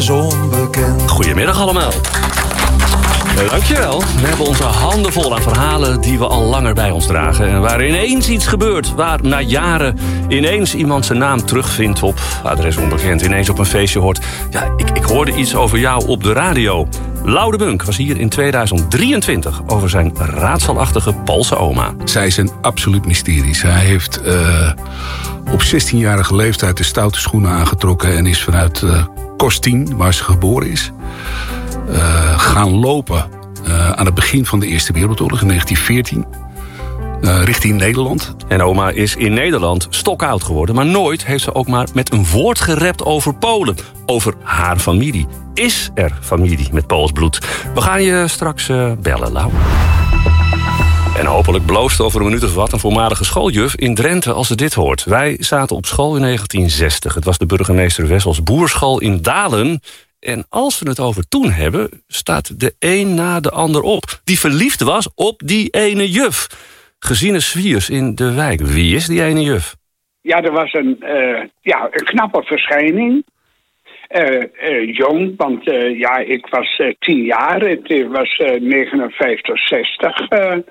adres onbekend. Goedemiddag allemaal. Dankjewel. We hebben onze handen vol aan verhalen die we al langer bij ons dragen. En waar ineens iets gebeurt. Waar na jaren ineens iemand zijn naam terugvindt op adres onbekend. Ineens op een feestje hoort. Ja, ik hoorde iets over jou op de radio. Lau de Bunk was hier in 2023 over zijn raadselachtige Poolse oma. Zij is een absoluut mysterie. Zij heeft op 16-jarige leeftijd de stoute schoenen aangetrokken en is vanuit Kostin, waar ze geboren is, gaan lopen aan het begin van de Eerste Wereldoorlog in 1914. Richting Nederland. En oma is in Nederland stokoud geworden, maar nooit heeft ze ook maar met een woord gerept over Polen. Over haar familie. Is er familie met Pools bloed? We gaan je straks bellen, Lau. En hopelijk bloost over een minuut of wat een voormalige schooljuf in Drenthe als ze dit hoort. Wij zaten op school in 1960. Het was de burgemeester Wessels Boerschool in Dalen. En als we het over toen hebben, staat de een na de ander op. Die verliefd was op die ene juf. Gesine Swiers in de wijk. Wie is die ene juf? Ja, er was een knappe verschijning. Jong, want ik was 10 jaar. Het was 59, 60.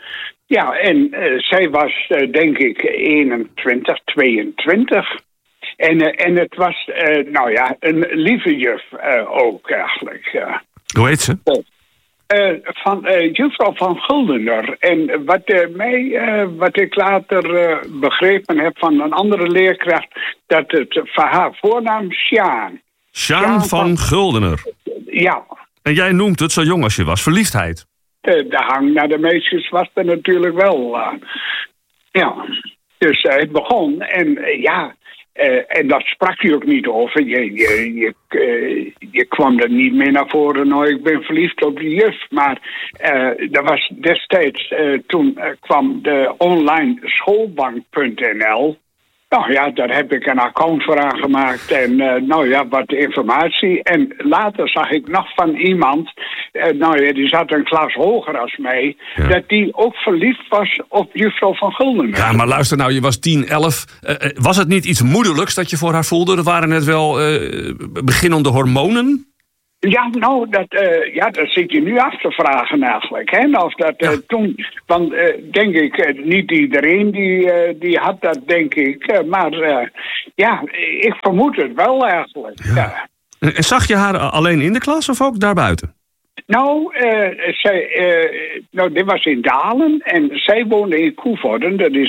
Zij was denk ik 21, 22. En het was een lieve juf ook eigenlijk. Hoe heet ze? Van juffrouw van Guldener. En wat ik later begrepen heb van een andere leerkracht, dat het van haar voornaam Sjaan. Sjaan van Guldener. Ja. En jij noemt het zo jong als je was, verliefdheid. De hang naar de meisjes was er natuurlijk wel. Dus het begon en en dat sprak je ook niet over. Je kwam er niet meer naar voren. Nou, ik ben verliefd op die juf. Maar er was destijds, toen kwam de online schoolbank.nl. Nou ja, daar heb ik een account voor aangemaakt en wat informatie. En later zag ik nog van iemand, die zat een klas hoger als mij, dat die ook verliefd was op juffrouw van Guldener. Ja, maar luister nou, je was 10, 11. Was het niet iets moederlijks dat je voor haar voelde? Er waren net wel beginnende hormonen? Ja, dat zit je nu af te vragen eigenlijk. Hè? Of dat toen, want denk ik, niet iedereen die had dat, denk ik. Maar ik vermoed het wel eigenlijk. Ja. En zag je haar alleen in de klas of ook daarbuiten? Dit was in Dalen en zij woonde in Koevoorden. Dat is